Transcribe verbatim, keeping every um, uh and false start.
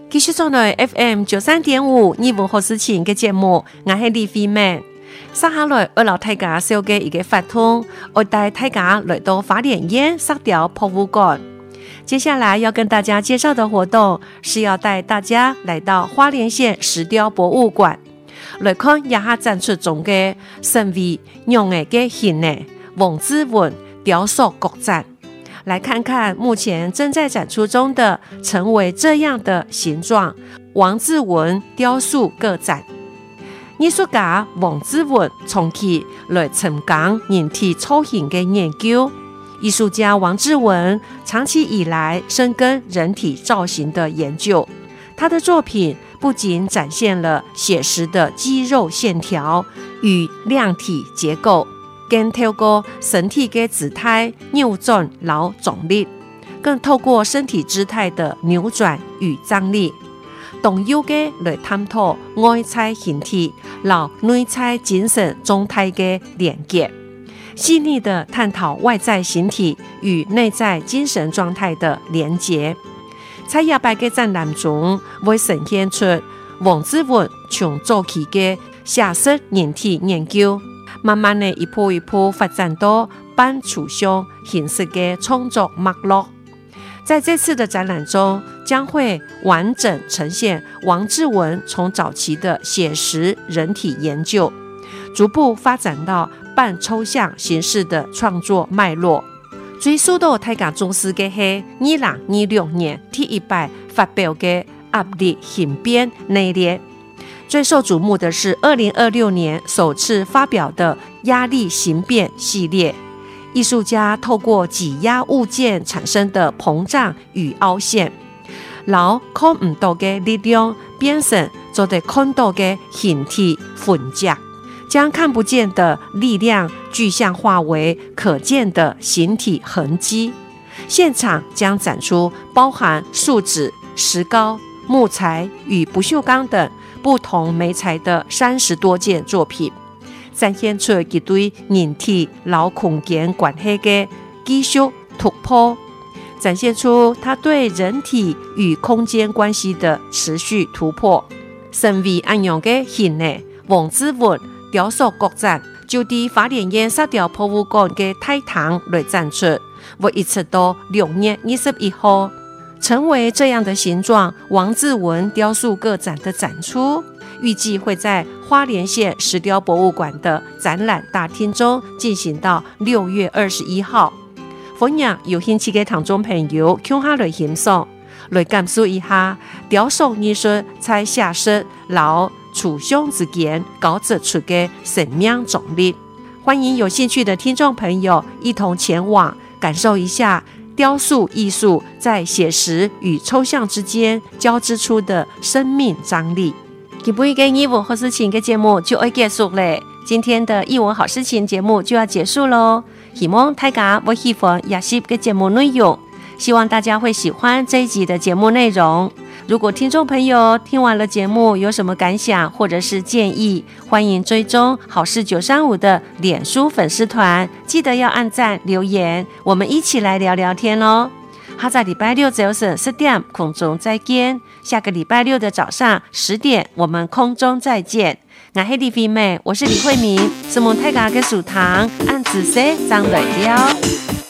继续做来 F M 九三点五义务好事情嘅节目，我係李飛妹。接下來我老大家小嘅一個發通，我帶大家來到花蓮縣石碉博物館。接下來要跟大家介紹的活動是要帶大家來到花蓮縣石碉博物館，來看一下展出中嘅身為娘嘅嘅形呢王志文雕塑國展。來看看目前正在展出中的成為這樣的形狀王志文雕塑個展。藝術家王志文從其來尋講人體造型的研究。藝術家王志文長期以來深耕人體造型的研究，他的作品不僅展現了寫實的肌肉線條與量體結構，更透過身體的姿態扭轉和張力，更透過身體姿態的扭轉與張力，動有嘅來探討外在形體和內在精神狀態的連結，細膩的探討外在形體與內在精神狀態的連結。在亞擺嘅展覽中，會呈現出王志文從早期嘅寫實人體研究，慢慢地一步一步發展到半抽象形式的創作脈絡。在這次的展覽中，將會完整呈現王志文從早期的寫實人體研究，逐步發展到半抽象形式的創作脈絡。最受到大家重視的是二零二六年第一擺發表的壓力形變內列。最受矚目的是二零二六年首次發表的壓力形變系列，藝術家透過擠壓物件產生的膨脹與凹陷，然看唔到的力量變成做得看到的形體分解，將看不見的力量具象化為可見的形體痕跡。現場將展出包含樹脂、石膏、木材與不鏽鋼等不同媒材的三十多件作品，展現出佢對人體與空間關係的技術突破，展現出他對人體與空間關係的持續突破。身為安陽的形呢王志文雕塑國展就喺花蓮縣石碉博物館的大堂來展出，會一直到六月二十一號。成為這樣的形狀王志文雕塑個展的展出，預計會在花蓮縣石碉博物館的展覽大廳中進行到六月二十一號。歡迎有興趣的聽眾朋友共下來欣賞，來感受一下雕塑藝術在寫實和抽象之間交織出的生命張力。歡迎有興趣的聽眾朋友一同前往感受一下雕塑藝術在寫實與抽象之間交織出的生命張力。今天的藝文好事情的節目就要結束了，今天的藝文好事情節目就要結束咯。希望大家會喜歡雅西的節目內容，希望大家會喜歡這一集的節目內容。如果聽眾朋友聽完了節目有什麼感想或者是建議，歡迎追蹤好事九三五的臉書粉絲團，記得要按讚留言，我們一起來聊聊天哦。好，在禮拜六早上十點空中再見，下個禮拜六的早上十點我們空中再見。我係李飛妹，我是李慧敏，是蒙太家的屬堂，按紫色張來了。